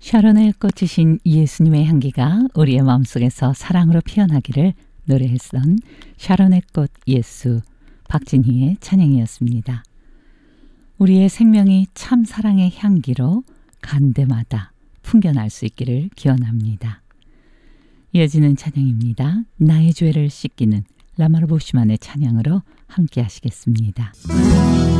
샤론의 꽃이신 예수님의 향기가 우리의 마음속에서 사랑으로 피어나기를 노래했던 샤론의 꽃 예수 박진희의 찬양이었습니다. 우리의 생명이 참 사랑의 향기로 간데마다 풍겨날 수 있기를 기원합니다. 이어지는 찬양입니다. 나의 죄를 씻기는 라마르 보시만의 찬양으로 함께 하시겠습니다.